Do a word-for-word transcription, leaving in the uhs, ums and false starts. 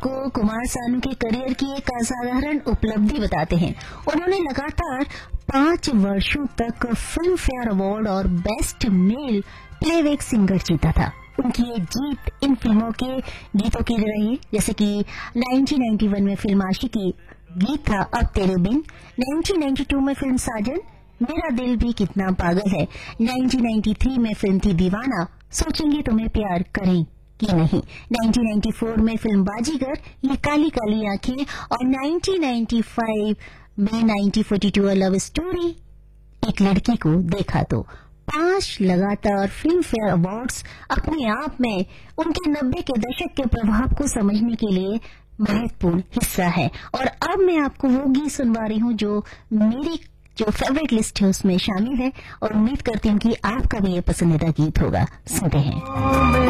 को कुमार सानू के करियर की एक असाधारण उपलब्धि बताते हैं। उन्होंने लगातार पांच वर्षों तक फिल्म फेयर अवार्ड और बेस्ट मेल प्लेबैक सिंगर जीता था। उनकी ये जीत इन फिल्मों के गीतों की रही, जैसे कि उन्नीस सौ इक्यानवे में फिल्म आशिकी गीत था अब तेरे बिन, उन्नीस सौ बानवे में फिल्म साजन मेरा दिल भी कितना पागल है, उन्नीस सौ तिरानवे में फिल्म थी दीवाना सोचेंगे तुम्हें प्यार करें कि नहीं, उन्नीस सौ चौरानवे में फिल्म बाजीगर ये काली काली आंखें, और उन्नीस सौ पचानवे में उन्नीस सौ बयालीस लव स्टोरी एक लड़की को देखा तो। पांच लगातार फिल्म फेयर अवार्ड्स अपने आप में उनके नब्बे के दशक के प्रभाव को समझने के लिए महत्वपूर्ण हिस्सा है। और अब मैं आपको वो गीत सुनवा रही हूँ जो मेरी जो फेवरेट लिस्ट है उसमें शामिल है, और उम्मीद करती हूँ कि आपका भी ये पसंदीदा गीत होगा। सुनते हैं।